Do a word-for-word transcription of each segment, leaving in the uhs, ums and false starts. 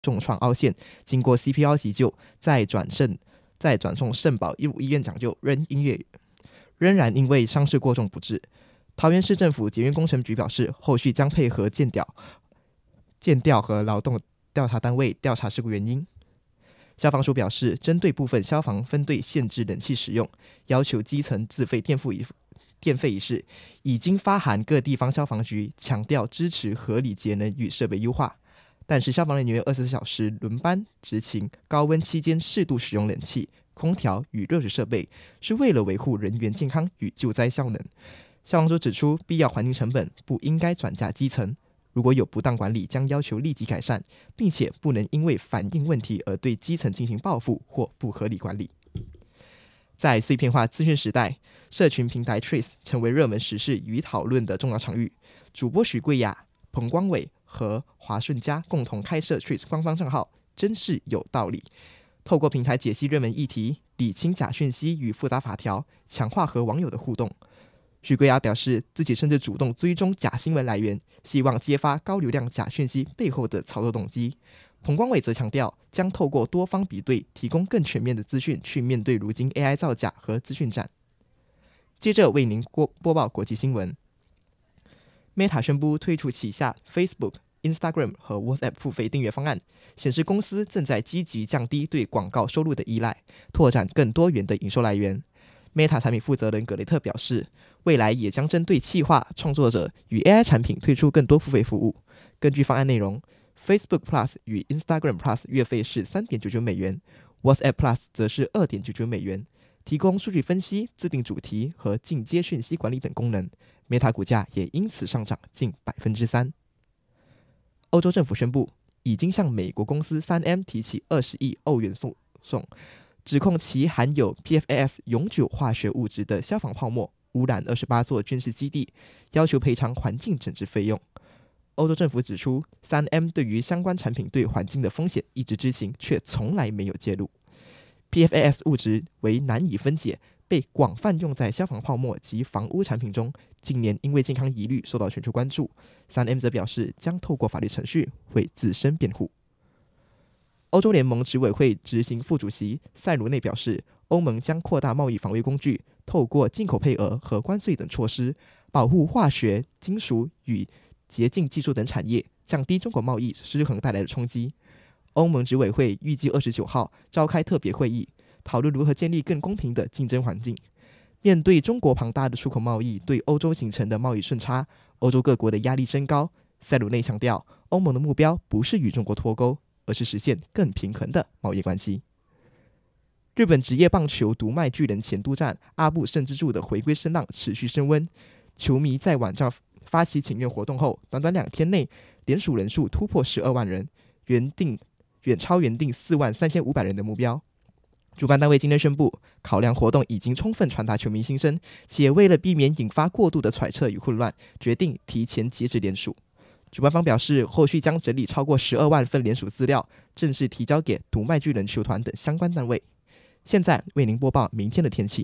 重创凹陷，经过 C P R 急救，再转肾再转送肾宝医院抢救，仍因为仍然因为伤势过重不治。桃园市政府捷运工程局表示，后续将配合建调、建调和劳动调查单位调查事故原因。消防署表示，针对部分消防分队限制冷气使用，要求基层自费电费一电费一事，已经发函各地方消防局，强调支持合理节能与设备优化。但是消防人员二十四小时轮班执勤，高温期间适度使用冷气、空调与热水设备，是为了维护人员健康与救灾效能。消防署指出，必要环境成本不应该转嫁基层，如果有不当管理，将要求立即改善，并且不能因为反映问题而对基层进行报复或不合理管理。在碎片化资讯时代，社群平台 Threads 成为热门时事与讨论的重要场域。主播许贵雅、彭光伟和华顺家共同开设 Threads 官方账号，真是有道理。透过平台解析热门议题，理清假讯息与复杂法条，强化和网友的互动。许贵雅表示，自己甚至主动追踪假新闻来源，希望揭发高流量假讯息背后的操作动机。彭光伟则强调，将透过多方比对，提供更全面的资讯，去面对如今 A I 造假和资讯战。接着为您播报国际新闻。Meta 宣布推出旗下 Facebook、Instagram 和 WhatsApp 付费订阅方案，显示公司正在积极降低对广告收入的依赖，拓展更多元的营收来源。Meta 产品负责人格雷特表示，未来也将针对企划、创作者与 A I 产品推出更多付费服务。根据方案内容， Facebook Plus 与 Instagram Plus 月费是 三点九九美元， WhatsApp Plus 则是 二点九九美元，提供数据分析、自定主题和进阶讯息管理等功能。 Meta 股价也因此上涨近 百分之三。 欧洲政府宣布，已经向美国公司 三 M 提起二十亿欧元诉讼，指控其含有 P F A S 永久化学物质的消防泡沫污染二十八座军事基地，要求赔偿环境整治费用。欧洲政府指出， 三 M 对于相关产品对环境的风险一直知情，却从来没有介入。 P F A S 物质为难以分解，被广泛用在消防泡沫及房屋产品中，近年因为健康疑虑受到全球关注。 三 M 则表示将透过法律程序为自身辩护。欧洲联盟执委会执行副主席塞鲁内表示，欧盟将扩大贸易防卫工具，透过进口配额和关税等措施，保护化学、金属与洁净技术等产业，降低中国贸易失衡带来的冲击。欧盟执委会预计二十九号召开特别会议，讨论如何建立更公平的竞争环境。面对中国庞大的出口贸易对欧洲形成的贸易顺差，欧洲各国的压力升高。塞鲁内强调，欧盟的目标不是与中国脱钩，而是实现更平衡的贸易关系。日本职业棒球读卖巨人前督战阿部慎之助的回归声浪持续升温，球迷在网上发起请愿活动后，短短两天内联署人数突破十二万人，原定远超原定四万三千五百人的目标。主办单位今天宣布，考量活动已经充分传达球迷心声，且为了避免引发过度的揣测与混乱，决定提前截止联署。主办方表示，后续将整理超过十二万份联署资料，正式提交给读卖巨人球团等相关单位。现在为您播报明天的天气。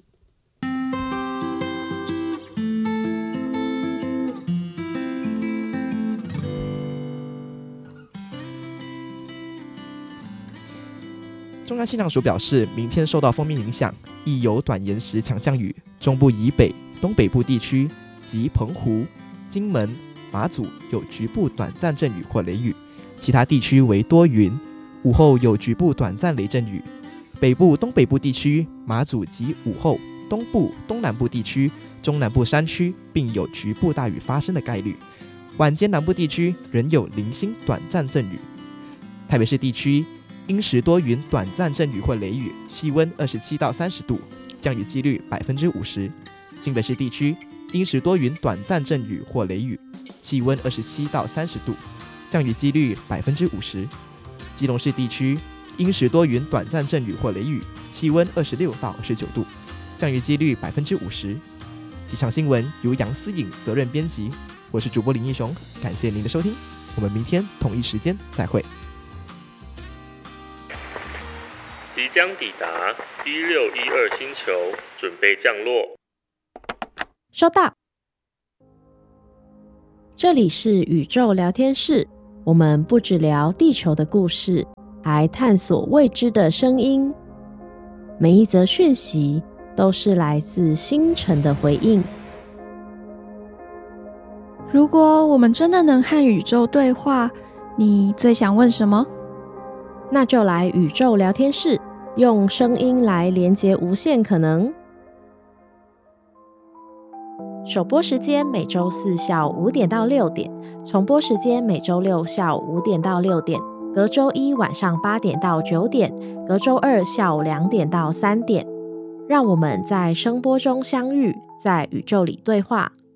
中央气象署表示，明天受到锋面影响，易有短延时强降雨，中部以北、东北部地区及澎湖、金门、马祖有局部短暂阵雨或雷雨，其他地区为多云，午后有局部短暂雷阵雨。北部、东北部地区、马祖及午后，东部、东南部地区、中南部山区并有局部大雨发生的概率。晚间南部地区仍有零星短暂阵雨。台北市地区阴时多云，短暂阵雨或雷雨，气温二十七到三十度，降雨几率百分之五十。新北市地区阴时多云，短暂阵雨或雷雨，气温二十七到三十度，降雨几率百分之五十。基隆市地区阴时多云，短暂阵雨或雷雨，气温二十六到二十九度，降雨几率百分之五十。以上新闻由杨思颖责任编辑，我是主播林义雄，感谢您的收听，我们明天同一时间再会。 即将抵达一六一二星球，准备降落。 收到。这里是宇宙聊天室， 我们不只聊地球的故事，还探索未知的声音。每一则讯息都是来自星辰的回应。 如果我们真的能和宇宙对话，你最想问什么？ 那就来宇宙聊天室，用声音来连接无限可能。首播时间每周四下午五点到六点，重播时间每周六下午五点到六点，隔周一晚上八点到九点，隔周二下午两点到三点。让我们在声波中相遇，在宇宙里对话。